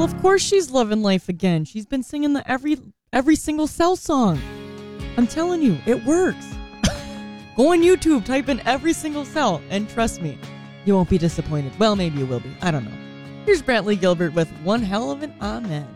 of course she's loving life again. She's been singing the every single Cell song. I'm telling you, it works. Go on YouTube, type in every single Cell, and trust me, you won't be disappointed. Well, maybe you will be. I don't know. Here's Brantley Gilbert with One Hell of an Amen.